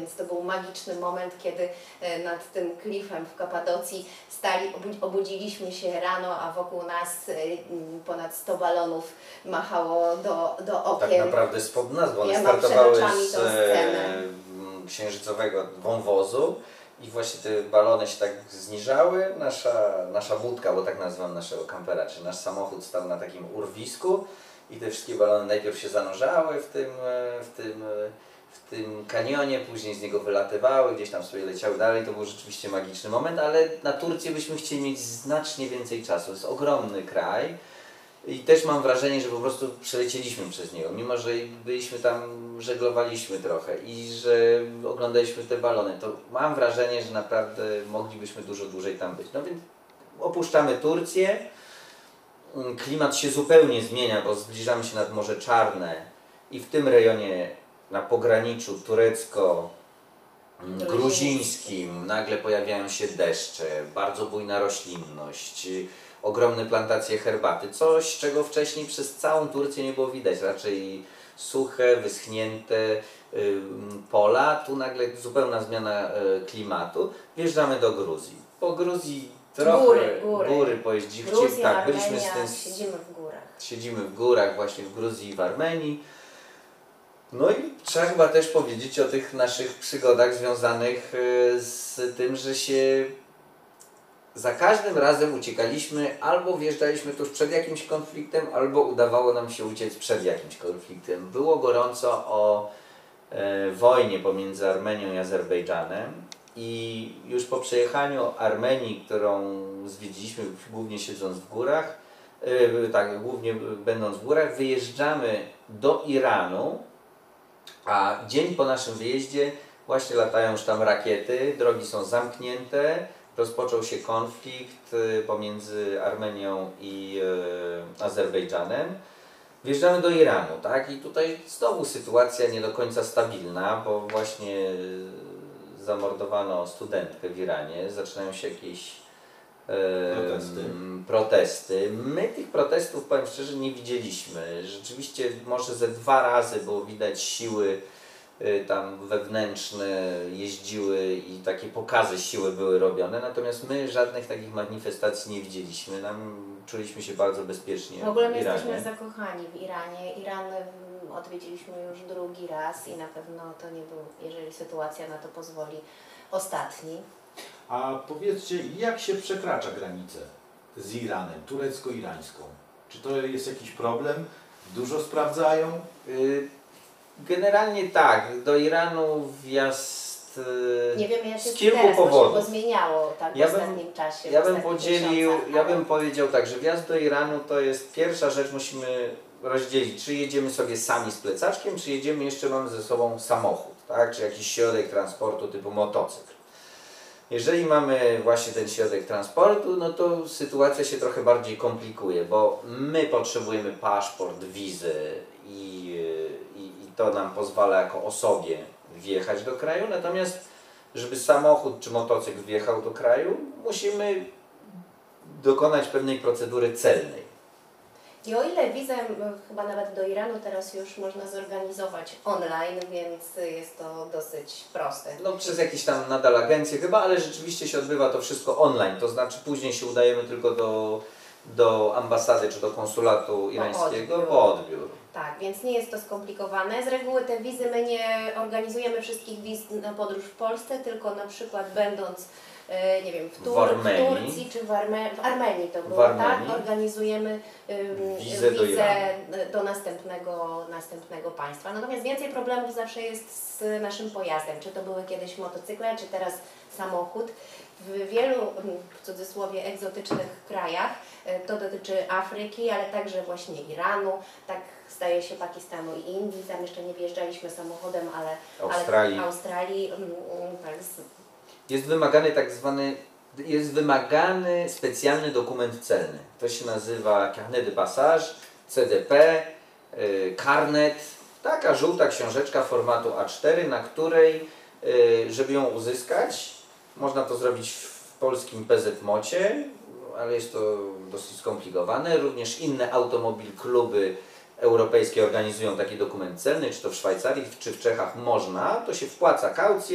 więc to był magiczny moment, kiedy nad tym klifem w Kapadocji obudziliśmy się rano, a wokół nas ponad 100 balonów machało do okien. Tak naprawdę spod nas, bo one Ja mam startowały przed oczami z tą scenę. księżycowego wąwozu i właśnie te balony się tak zniżały. Nasza wódka, bo tak nazywam naszego kampera, czy nasz samochód stał na takim urwisku i te wszystkie balony najpierw się zanurzały w tym kanionie, później z niego wylatywały, gdzieś tam sobie leciały dalej. To był rzeczywiście magiczny moment, ale na Turcję byśmy chcieli mieć znacznie więcej czasu. To jest ogromny kraj i też mam wrażenie, że po prostu przelecieliśmy przez niego, mimo że byliśmy tam, żeglowaliśmy trochę i że oglądaliśmy te balony, to mam wrażenie, że naprawdę moglibyśmy dużo dłużej tam być. No więc opuszczamy Turcję, klimat się zupełnie zmienia, bo zbliżamy się nad Morze Czarne i w tym rejonie na pograniczu turecko-gruzińskim nagle pojawiają się deszcze, bardzo bujna roślinność, ogromne plantacje herbaty, coś czego wcześniej przez całą Turcję nie było widać, raczej suche, wyschnięte pola, tu nagle zupełna zmiana klimatu. Wjeżdżamy do Gruzji. Po Gruzji trochę góry pojeździć. Tak, byliśmy siedzimy w górach. Siedzimy w górach, właśnie w Gruzji i w Armenii. No i trzeba chyba też powiedzieć o tych naszych przygodach związanych z tym, że się za każdym razem uciekaliśmy, albo wjeżdżaliśmy tuż przed jakimś konfliktem, albo udawało nam się uciec przed jakimś konfliktem. Było gorąco o wojnie pomiędzy Armenią i Azerbejdżanem i już po przejechaniu Armenii, którą zwiedziliśmy głównie siedząc w górach, głównie będąc w górach, wyjeżdżamy do Iranu, a dzień po naszym wyjeździe właśnie latają już tam rakiety, drogi są zamknięte, rozpoczął się konflikt pomiędzy Armenią i Azerbejdżanem. Wjeżdżamy do Iranu, tak? I tutaj znowu sytuacja nie do końca stabilna, bo właśnie zamordowano studentkę w Iranie, zaczynają się jakieś protesty. My tych protestów, powiem szczerze, nie widzieliśmy. Rzeczywiście może ze 2 razy było widać siły tam wewnętrzne jeździły i takie pokazy siły były robione, natomiast my żadnych takich manifestacji nie widzieliśmy. Czuliśmy się bardzo bezpiecznie w ogóle my jesteśmy zakochani w Iranie. Iran odwiedziliśmy już 2. raz i na pewno to nie był, jeżeli sytuacja na to pozwoli, ostatni. A powiedzcie, jak się przekracza granicę z Iranem, turecko-irańską? Czy to jest jakiś problem? Dużo sprawdzają? Generalnie tak. Do Iranu wjazd nie wiemy, jak z jest kilku teraz, powodów. Bo się zmieniało tak w ostatnim czasie. Ja bym powiedział tak, że wjazd do Iranu to jest pierwsza rzecz, musimy rozdzielić, czy jedziemy sobie sami z plecaczkiem, czy jedziemy, jeszcze mamy ze sobą samochód, tak? Czy jakiś środek transportu typu motocykl. Jeżeli mamy właśnie ten środek transportu, no to sytuacja się trochę bardziej komplikuje, bo my potrzebujemy paszport, wizy i to nam pozwala jako osobie wjechać do kraju, natomiast żeby samochód czy motocykl wjechał do kraju, musimy dokonać pewnej procedury celnej. I o ile wizę chyba nawet do Iranu teraz już można zorganizować online, więc jest to dosyć proste. No przez jakieś tam nadal agencje chyba, ale rzeczywiście się odbywa to wszystko online, to znaczy później się udajemy tylko do ambasady czy do konsulatu irańskiego po odbiór. Tak, więc nie jest to skomplikowane. Z reguły te wizy my nie organizujemy wszystkich wiz na podróż w Polsce, tylko na przykład będąc nie wiem, w Turcji czy w Armenii to było, tak? Organizujemy wizę do następnego państwa. Natomiast więcej problemów zawsze jest z naszym pojazdem. Czy to były kiedyś motocykle, czy teraz samochód. W wielu, w cudzysłowie, egzotycznych krajach, to dotyczy Afryki, ale także właśnie Iranu, tak staje się Pakistanu i Indii. Tam jeszcze nie wjeżdżaliśmy samochodem, ale Australii tak. Jest wymagany specjalny dokument celny. To się nazywa Carnet de Passage, CDP, karnet, taka żółta książeczka formatu A4, na której, żeby ją uzyskać, można to zrobić w polskim PZMOC-ie, ale jest to dosyć skomplikowane. Również inne kluby europejskie organizują taki dokument celny, czy to w Szwajcarii, czy w Czechach można, to się wpłaca kaucję.